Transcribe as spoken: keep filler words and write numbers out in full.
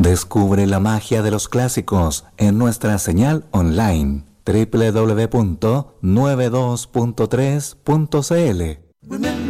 Descubre la magia de los clásicos en nuestra señal online doble u doble u doble u punto noventa y dos punto tres punto c l.